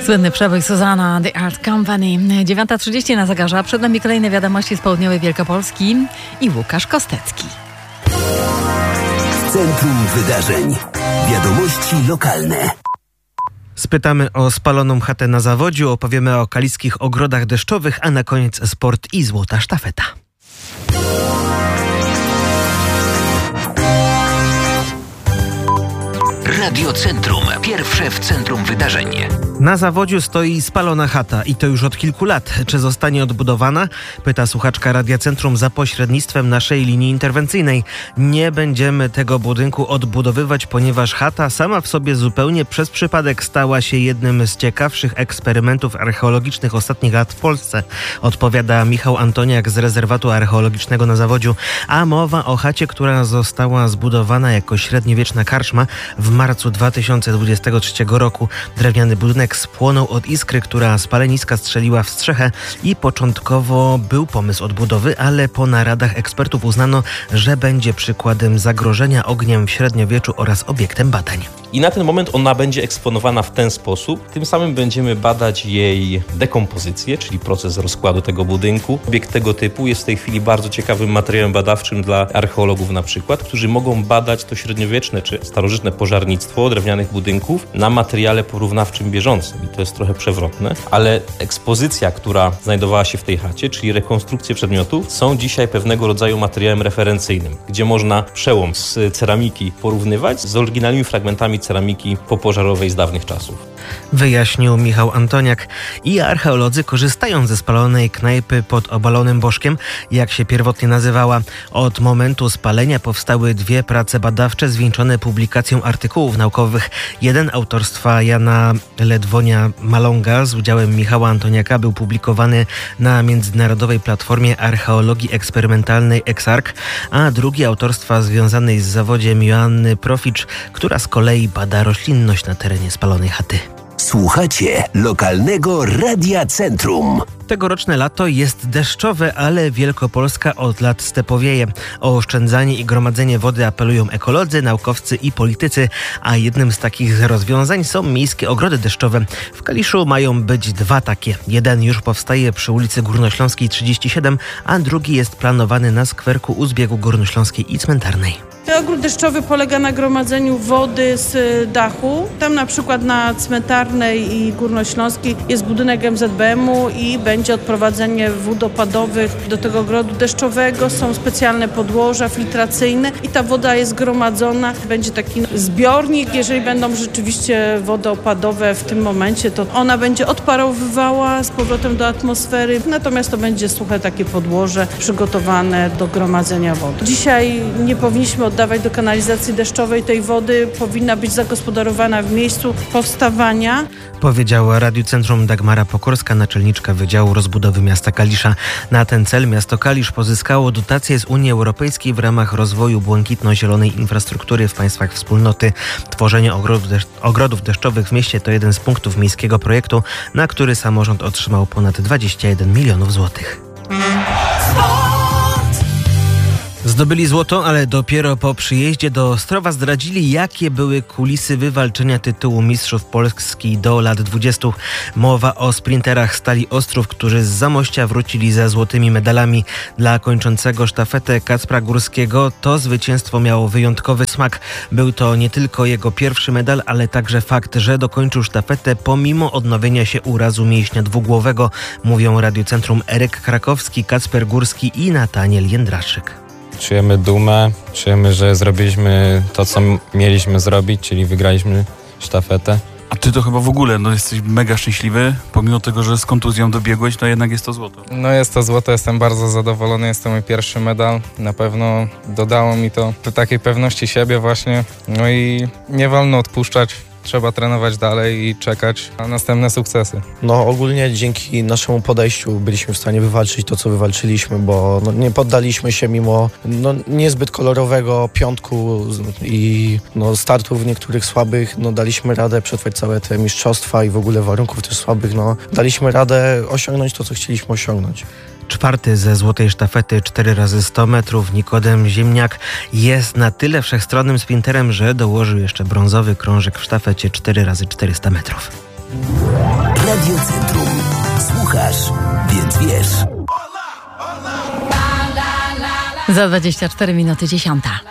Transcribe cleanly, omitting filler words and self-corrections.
Słynny przebój Susanna, The Art Company. 9:30 na zegarze. Przed nami kolejne wiadomości z południowej Wielkopolski i Łukasz Kostecki. W centrum wydarzeń. Wiadomości lokalne. Spytamy o spaloną chatę na Zawodziu, opowiemy o kaliskich ogrodach deszczowych, a na koniec sport i złota sztafeta. Radio Centrum. Pierwsze w centrum wydarzeń. Na Zawodziu stoi spalona chata i to już od kilku lat. Czy zostanie odbudowana? Pyta słuchaczka Radia Centrum za pośrednictwem naszej linii interwencyjnej. Nie będziemy tego budynku odbudowywać, ponieważ chata sama w sobie zupełnie przez przypadek stała się jednym z ciekawszych eksperymentów archeologicznych ostatnich lat w Polsce. Odpowiada Michał Antoniak z rezerwatu archeologicznego na Zawodziu. A mowa o chacie, która została zbudowana jako średniowieczna karczma w marcu 2023 roku. Drewniany budynek spłonął od iskry, która z paleniska strzeliła w strzechę i początkowo był pomysł odbudowy, ale po naradach ekspertów uznano, że będzie przykładem zagrożenia ogniem w średniowieczu oraz obiektem badań. I na ten moment ona będzie eksponowana w ten sposób. Tym samym będziemy badać jej dekompozycję, czyli proces rozkładu tego budynku. Obiekt tego typu jest w tej chwili bardzo ciekawym materiałem badawczym dla archeologów na przykład, którzy mogą badać to średniowieczne czy starożytne pożarnictwo drewnianych budynków na materiale porównawczym bieżącym. I to jest trochę przewrotne, ale ekspozycja, która znajdowała się w tej chacie, czyli rekonstrukcje przedmiotów, są dzisiaj pewnego rodzaju materiałem referencyjnym, gdzie można przełom z ceramiki porównywać z oryginalnymi fragmentami ceramiki popożarowej z dawnych czasów. Wyjaśnił Michał Antoniak. I archeolodzy korzystają ze spalonej knajpy pod Obalonym Bożkiem, jak się pierwotnie nazywała. Od momentu spalenia powstały 2 prace badawcze zwieńczone publikacją artykułów naukowych. Jeden autorstwa Jana Ledwonia-Maląga z udziałem Michała Antoniaka był publikowany na międzynarodowej platformie archeologii eksperymentalnej EXARC, a drugi autorstwa związanej z Zawodziem Joanny Proficz, która z kolei bada roślinność na terenie spalonej chaty. Słuchacie lokalnego Radia Centrum. Tegoroczne lato jest deszczowe, ale Wielkopolska od lat stepowieje. O oszczędzanie i gromadzenie wody apelują ekolodzy, naukowcy i politycy, a jednym z takich rozwiązań są miejskie ogrody deszczowe. W Kaliszu mają być 2 takie. Jeden już powstaje przy ulicy Górnośląskiej 37, a drugi jest planowany na skwerku u zbiegu Górnośląskiej i Cmentarnej. Ogród deszczowy polega na gromadzeniu wody z dachu. Tam na przykład na Cmentarnej i Górnośląskiej jest budynek MZBM-u i będzie odprowadzenie wód opadowych do tego ogrodu deszczowego. Są specjalne podłoża filtracyjne i ta woda jest gromadzona. Będzie taki zbiornik. Jeżeli będą rzeczywiście wody opadowe w tym momencie, to ona będzie odparowywała z powrotem do atmosfery. Natomiast to będzie suche takie podłoże przygotowane do gromadzenia wody. Dzisiaj nie powinniśmy oddawać do kanalizacji deszczowej tej wody, powinna być zagospodarowana w miejscu powstawania. Powiedziała Radiu Centrum Dagmara Pokorska, naczelniczka Wydziału Rozbudowy Miasta Kalisza. Na ten cel miasto Kalisz pozyskało dotacje z Unii Europejskiej w ramach rozwoju błękitno-zielonej infrastruktury w państwach wspólnoty. Tworzenie ogrodów deszczowych w mieście to jeden z punktów miejskiego projektu, na który samorząd otrzymał ponad 21 milionów złotych. Zdobyli złoto, ale dopiero po przyjeździe do Ostrowa zdradzili, jakie były kulisy wywalczenia tytułu mistrzów Polski do lat 20. Mowa o sprinterach Stali Ostrów, którzy z Zamościa wrócili ze złotymi medalami. Dla kończącego sztafetę Kacpra Górskiego to zwycięstwo miało wyjątkowy smak. Był to nie tylko jego pierwszy medal, ale także fakt, że dokończył sztafetę pomimo odnowienia się urazu mięśnia dwugłowego, mówią Radiu Centrum Eryk Krakowski, Kacper Górski i Nataniel Jędraszyk. Czujemy dumę, czujemy, że zrobiliśmy to, co mieliśmy zrobić, czyli wygraliśmy sztafetę. A ty to chyba w ogóle jesteś mega szczęśliwy, pomimo tego, że z kontuzją dobiegłeś, to jednak jest to złoto. No jest to złoto, jestem bardzo zadowolony, jest to mój pierwszy medal. Na pewno dodało mi to do takiej pewności siebie właśnie. No i nie wolno odpuszczać. Trzeba trenować dalej i czekać na następne sukcesy. No ogólnie dzięki naszemu podejściu byliśmy w stanie wywalczyć to, co wywalczyliśmy, bo nie poddaliśmy się mimo niezbyt kolorowego piątku i startów niektórych słabych. Daliśmy radę przetrwać całe te mistrzostwa i w ogóle warunków też słabych. Daliśmy radę osiągnąć to, co chcieliśmy osiągnąć. Czwarty ze złotej sztafety 4x100 metrów Nikodem Ziemniak jest na tyle wszechstronnym sprinterem, że dołożył jeszcze brązowy krążek w sztafecie 4x400 metrów. Radio Centrum. Słuchasz, więc wiesz. Za 24 minuty 10.